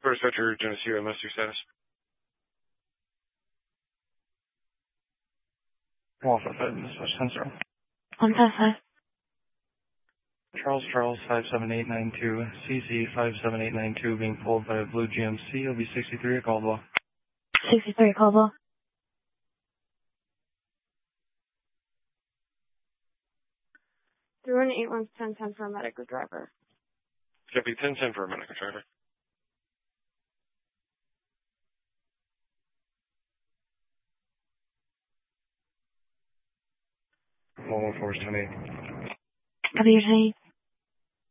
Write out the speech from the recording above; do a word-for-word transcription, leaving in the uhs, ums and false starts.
First Sector, Geneseo, domestic status. Waffle five, dispatch ten zero. one five five. Charles Charles five seven eight nine two, C C five seven eight nine two being pulled by a blue G M C, O B sixty-three at Caldwell. sixty-three Caldwell. Through an eight one ten ten for a medical driver. Copy ten ten for a medical driver. one one four is ten eight. Copy your ten eight.